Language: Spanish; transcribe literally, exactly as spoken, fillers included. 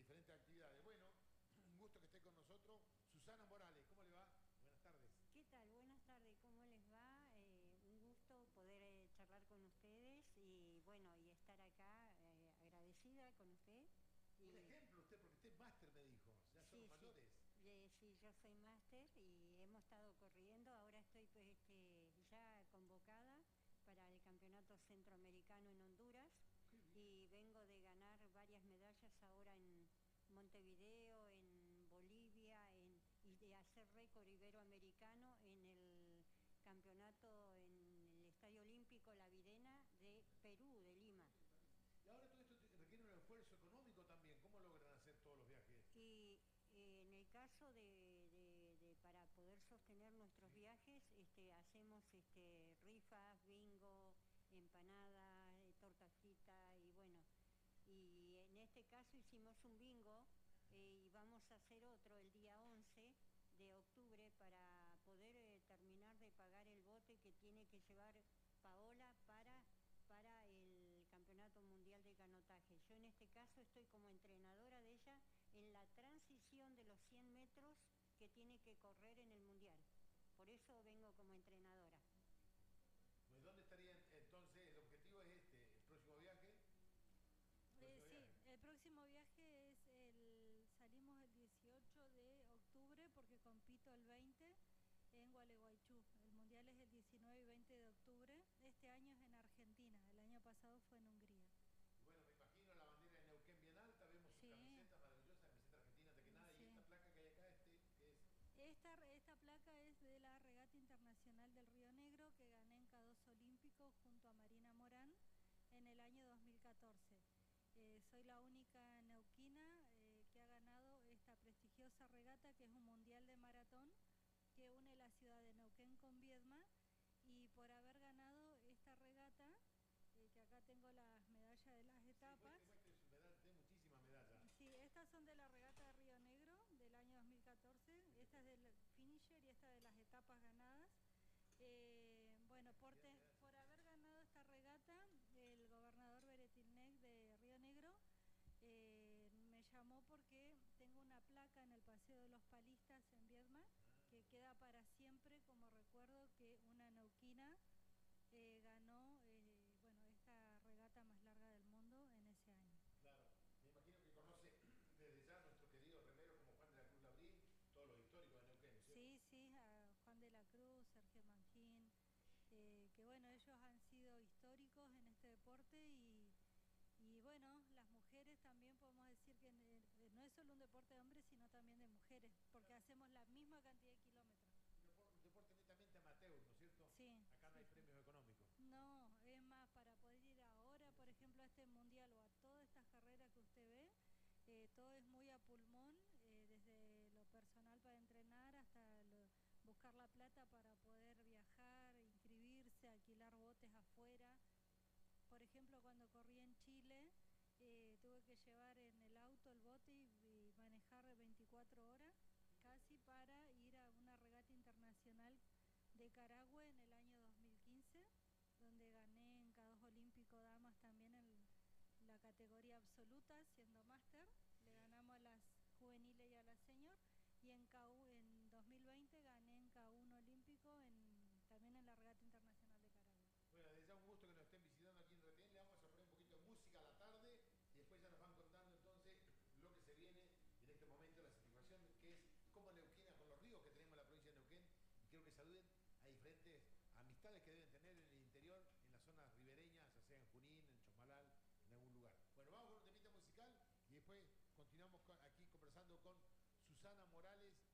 diferentes actividades. Bueno, un gusto que esté con nosotros. Susana Morales, ¿cómo le va? Buenas tardes. ¿Qué tal? Buenas tardes, ¿cómo les va? Eh, un gusto poder eh, charlar con ustedes y bueno, y estar acá eh, agradecida con usted. Y, un ejemplo usted, porque usted es máster, me dijo, ya son sí, los sí, mayores. eh, sí, yo soy máster y hemos estado corriendo, ahora estoy pues este, ya convocada para el Campeonato Centroamericano en Honduras y vengo de ganar varias medallas ahora en Montevideo, en Bolivia, en, y de hacer récord iberoamericano en el campeonato en el Estadio Olímpico La Videna de Perú, de Lima. Y ahora todo esto requiere un esfuerzo económico también. ¿Cómo logran hacer todos los viajes? Y eh, en el caso de, de, de para poder sostener nuestros sí. viajes, este, hacemos este, rifas, bingo, empanadas, eh, torta frita y bueno. Y en este caso hicimos un bingo eh, y vamos a hacer otro el día once de octubre para poder eh, terminar de pagar el bote que tiene que llevar Paola para, para el Campeonato Mundial de Canotaje. Yo en este caso estoy como entrenadora de ella en la transición de los cien metros que tiene que correr en el Mundial. Por eso vengo como entrenadora. Pues ¿dónde estaría entonces? El objetivo es este, el próximo viaje. Eh, sí, el próximo viaje es el, salimos el dieciocho de octubre porque compito el veinte en Gualeguaychú. El mundial es el diecinueve y veinte de octubre. Este año es en Argentina, el año pasado fue en Hungría. Bueno, me imagino la bandera de Neuquén bien alta, vemos sus sí. camisetas maravillosas, camiseta argentina de que nada, sí. Y esta placa que hay acá, este, ¿qué es? Esta, esta placa es de la Regata Internacional del Río Negro que gané en K dos Olímpico junto a Marina Morán en el año dos mil catorce. Eh, soy la única neuquina eh, que ha ganado esta prestigiosa regata, que es un mundial de maratón que une la ciudad de Neuquén con Viedma, y por haber ganado esta regata, eh, que acá tengo las medallas de las etapas. Sí, muestre, muestre su medalla, tiene muchísimas medallas. Sí, estas son de la regata de Río Negro del año dos mil catorce, esta es del finisher y esta de las etapas ganadas. Eh, bueno, por, te, por haber ganado esta regata, el gobernador Beretilnec de Río Negro eh, me llamó porque tengo una placa en el Paseo de los Palistas en Viedma que queda para siempre como recuerdo que una neuquina eh, ganó eh, bueno, esta regata más larga del mundo en ese año. Claro, me imagino que conoce desde ya a nuestro querido remero como Juan de la Cruz Labrín, todos los históricos de Neuquén, ¿cierto? Sí, sí, a Juan de la Cruz, Sergio Manjín, eh, que bueno, ellos han sido históricos en este deporte y, y bueno, las mujeres también podemos decir que no es solo un deporte de hombres, sino también de mujeres, porque claro. Hacemos la misma cantidad de kilómetros. Un deporte netamente amateur, ¿no es cierto? Sí. Acá no sí, hay sí. premios económicos. No, es más, para poder ir ahora, por ejemplo, a este mundial o a todas estas carreras que usted ve, eh, todo es muy a pulmón, eh, desde lo personal para entrenar hasta lo, buscar la plata para poder viajar, inscribirse, alquilar botes afuera. Por ejemplo, cuando corrí en Chile, eh, tuve que llevar en el auto el bote y, y manejar veinticuatro horas casi para ir a una regata internacional de Carahue en el año dos mil quince, donde gané en K dos Olímpico Damas también en la categoría absoluta, siendo máster. Le ganamos a las juveniles y a las senior. Y en, K uno, en dos mil veinte gané en K uno Olímpico en, también en la regata internacional de Carahue. Bueno, desde ya un gusto que nos estén visitando aquí en Retén. Le vamos a poner un poquito de música a la tarde y después ya nos van contando entonces lo que se viene en este momento, la satisfacción que es como Neuquina con los ríos que tenemos en la provincia de Neuquén, y quiero que saluden a diferentes amistades que deben tener en el interior, en las zonas ribereñas, ya sea en Junín, en Chosmalal, en algún lugar. Bueno, vamos con un temita musical y después continuamos con, aquí conversando con Susana Morales